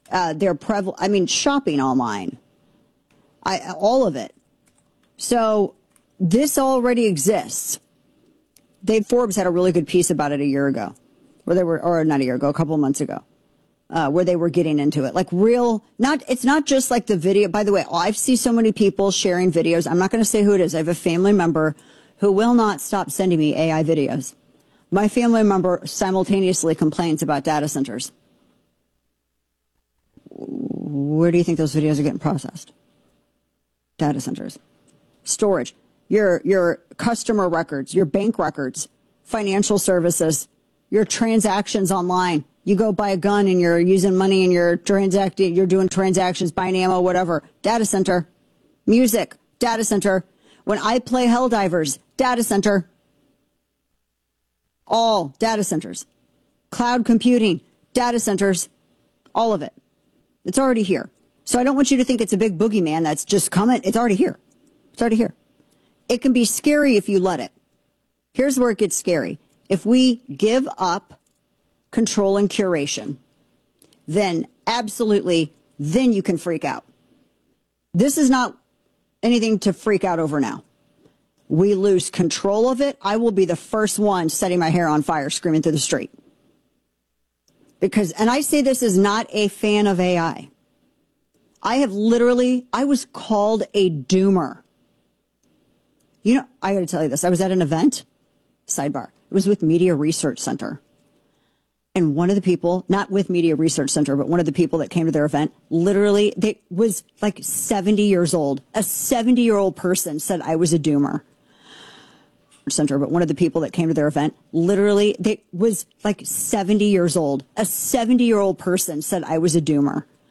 They're prevalent. I mean, shopping online. All of it. So this already exists. Forbes had a really good piece about it a year ago, where they were, or not a year ago, a couple of months ago, where they were getting into it. Like it's not just like the video. By the way, I've seen so many people sharing videos. I'm not going to say who it is. I have a family member who will not stop sending me AI videos. My family member simultaneously complains about data centers. Where do you think those videos are getting processed? Data centers. Storage. Your customer records, your bank records, financial services, your transactions online. You go buy a gun and you're using money and you're doing transactions, buying ammo, whatever. Data center. Music. Data center. When I play Helldivers, data center. All data centers. Cloud computing, data centers. All of it. It's already here. So I don't want you to think it's a big boogeyman that's just coming. It's already here. It's already here. It can be scary if you let it. Here's where it gets scary. If we give up control and curation, then absolutely, then you can freak out. This is not anything to freak out over now. We lose control of it. I will be the first one setting my hair on fire, screaming through the street. And I say this as not a fan of AI. I was called a doomer. You know, I got to tell you this. I was at an event, sidebar. It was with Media Research Center. And one of the people, not with Media Research Center, but one of the people that came to their event, literally, they was like 70 years old. A 70-year-old person said I was a doomer. Center, but one of the people that came to their event, literally, they was like 70 years old. A 70-year-old person said I was a doomer.